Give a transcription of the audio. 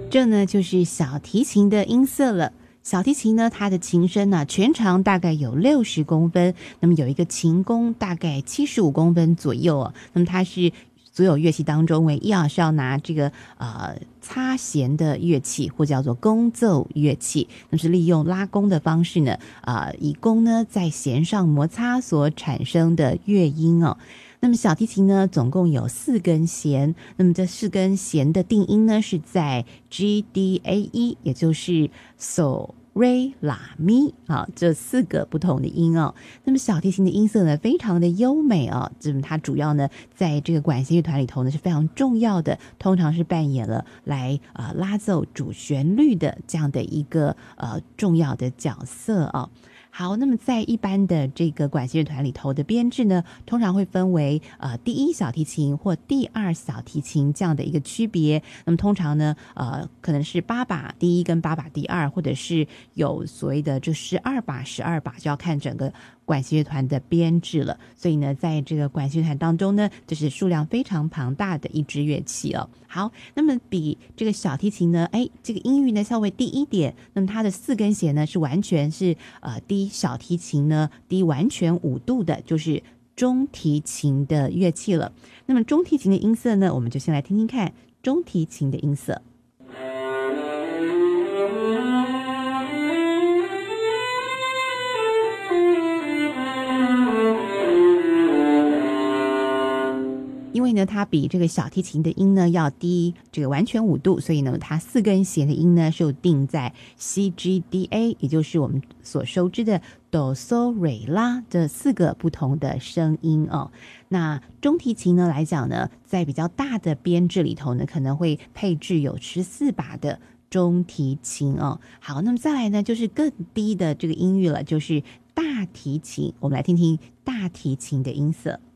这呢就是小提琴的音色了。小提琴呢，它的琴身呢，全长大概有60公分，那么有一个琴弓大概75公分左右哦。那么它是所有乐器当中唯一是要拿这个擦弦的乐器，或叫做弓奏乐器。那是利用拉弓的方式呢，以弓呢在弦上摩擦所产生的乐音哦。那么小提琴呢，总共有4根弦，那么这4根弦的定音呢是在 G D A E， 也就是嗦瑞拉咪这4个不同的音哦。那么小提琴的音色呢非常的优美哦，它主要呢在这个管弦乐团里头呢是非常重要的，通常是扮演了来拉奏主旋律的这样的一个重要的角色哦。好，那么在一般的这个管弦乐团里头的编制呢，通常会分为第1小提琴或第2小提琴这样的一个区别。那么通常呢，可能是8把第1跟8把第2，或者是有所谓的这12把12把，就要看整个管弦乐团的编制了。所以呢，在这个管弦乐团当中呢，这是数量非常庞大的一支乐器哦。好，那么比这个小提琴呢，这个音域呢稍微低一点，那么它的4根弦呢是完全是低小提琴呢低完全5度的，就是中提琴的乐器了。那么中提琴的音色呢，我们就先来听听看中提琴的音色。因为呢它比这个小提琴的音呢要低这个完全5度，所以呢它4根弦的音呢是定在 C G D A， 也就是我们所熟知的哆嗦瑞拉这4个不同的声音哦。那中提琴呢来讲呢，在比较大的编制里头呢，可能会配置有14把的中提琴哦。好，那么再来呢就是更低的这个音域了，就是大提琴。我们来听听大提琴的音色。